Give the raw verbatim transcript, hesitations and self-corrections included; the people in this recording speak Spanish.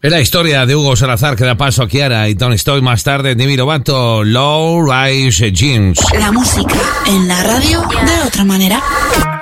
Es la historia de Hugo Salazar que da paso a Kiara y Tony Stoy más tarde. Demi Lovato, Low Rise Jeans. La música en la radio de otra manera.